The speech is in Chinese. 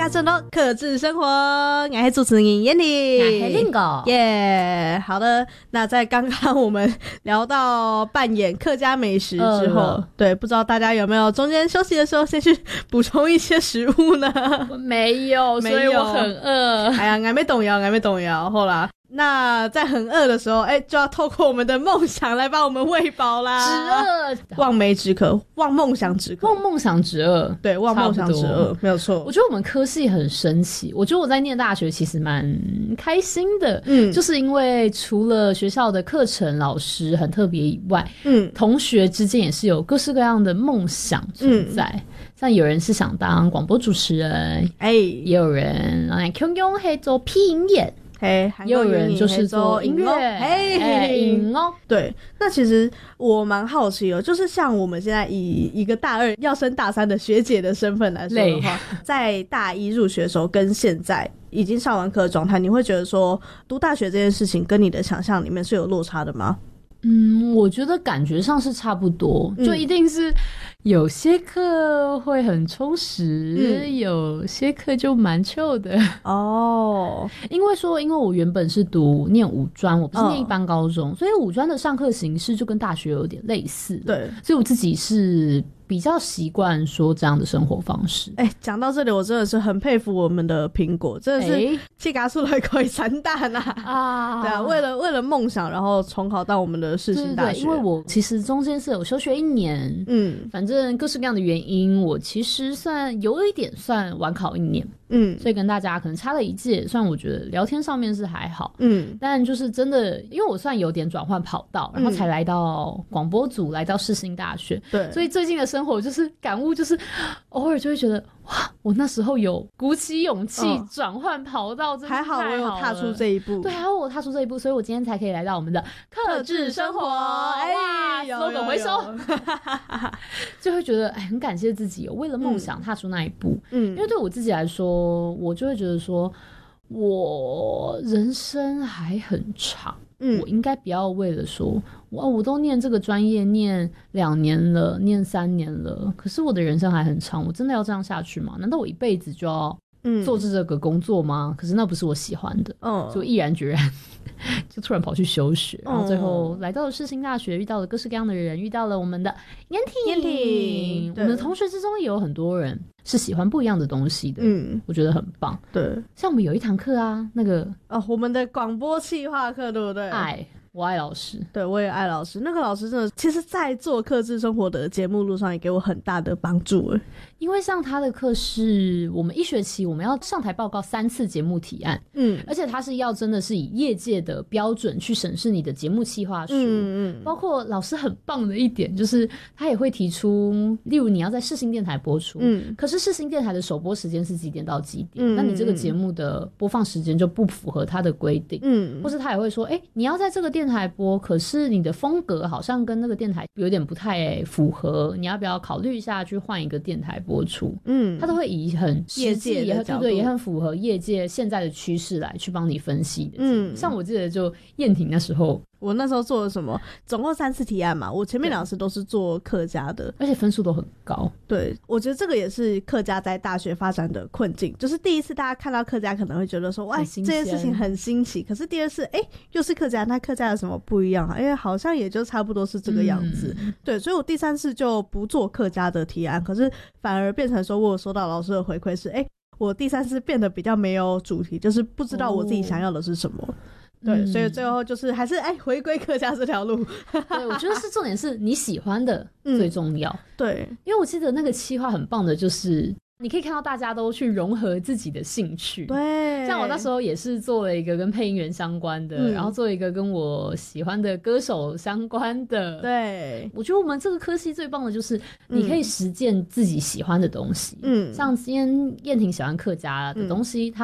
收到客制生活，我是主持人燕婷， 我是令狗耶。好的，那在刚刚我们聊到扮演客家美食之后，对，不知道大家有没有中间休息的时候先去补充一些食物呢？ 没有，所以我很饿。 哎呀，还没动摇，后啦。那在很饿的时候，就要透过我们的梦想来把我们喂饱啦。 止饿， 望梅止渴，望梦想止渴， 望梦想止饿， 对，望梦想止饿，没有错。 我觉得我们科系很神奇，我觉得我在念大学其实蛮开心的，就是因为除了学校的课程老师很特别以外，同学之间也是有各式各样的梦想存在。像有人是想当广播主持人，也有人强用黑做配音员。也有人就是做音乐，音乐。 对，那其实我蛮好奇哦，就是像我们现在以一个大二要升大三的学姐的身份来说的话，在大一入学的时候跟现在已经上完课的状态，你会觉得说读大学这件事情跟你的想象里面是有落差的吗？ 我觉得感觉上是差不多，就一定是有些课会很充实，有些课就蛮chill的哦。因为我原本是念五专，我不是念一般高中，所以五专的上课形式就跟大学有点类似。对，所以我自己是比较习惯说这样的生活方式。 讲到这里，我真的是很佩服我们的苹果，真的是气嘎出来可以三大啊！对啊，为了梦想，然后重考到我们的世新大学。 对，因为我其实中间是有休学1年，反正各式各样的原因，我其实有一点算晚考1年。所以跟大家可能差了一届，虽然我觉得聊天上面是还好，但就是真的，因为我算有点转换跑道，然后才来到广播组，来到世新大学，对，所以最近的生活就是感悟，就是偶尔就会觉得哇，我那时候有鼓起勇气转换跑道，真的还好我有踏出这一步， 对，还好我踏出这一步，所以我今天才可以来到我们的客制生活，哇，slogan回收，就会觉得很感谢自己有为了梦想踏出那一步，因为对我自己来说。我就会觉得说我人生还很长，我应该不要为了说我都念这个专业念2年了，念3年了，可是我的人生还很长，我真的要这样下去吗？难道我一辈子就要做这个工作吗？可是那不是我喜欢的，所以我毅然决然就突然跑去休学，然后最后来到了世新大学，遇到了各式各样的人，遇到了我们的燕婷，我们的同学之中也有很多人是喜欢不一样的东西的，我觉得很棒。对，像我们有一堂课啊，那个我们的广播企划课，对不对？ 我爱老师， 对，我也爱老师。那个老师真的，其实在做客制生活的节目路上也给我很大的帮助。 因为像他的课是我们1学期我们要上台报告3次节目提案，而且他是要真的是以业界的标准去审视你的节目企划书，包括老师很棒的一点就是他也会提出，例如你要在世新电台播出，可是世新电台的首播时间是几点到几点，那你这个节目的播放时间就不符合他的规定，或是他也会说你要在这个电台播，可是你的风格好像跟那个电台有点不太符合，你要不要考虑一下去换一个电台播出？他都会以很业界的角度， 对，也很符合业界现在的趋势来去帮你分析的。像我记得就燕婷那时候， 我那时候做了什么？总共3次提案嘛，我前面2次都是做客家的， 而且分数都很高。 对，我觉得这个也是客家在大学发展的困境，就是第一次大家看到客家可能会觉得说，哇，这件事情很新奇，可是第二次，又是客家，那客家有什么不一样啊？好像也就差不多是这个样子。对，所以我第3次就不做客家的提案，可是反而变成说我有收到老师的回馈是，我第3次变得比较没有主题，就是不知道我自己想要的是什么。对，所以最后就是还是回归客家这条路。 对，我觉得是重点是你喜欢的最重要。 对， 因为我记得那个企划很棒的就是你可以看到大家都去融合自己的兴趣。 对， 像我那时候也是做了一个跟配音员相关的，然后做一个跟我喜欢的歌手相关的。 对， 我觉得我们这个科系最棒的就是你可以实践自己喜欢的东西。像今天燕婷喜欢客家的东西，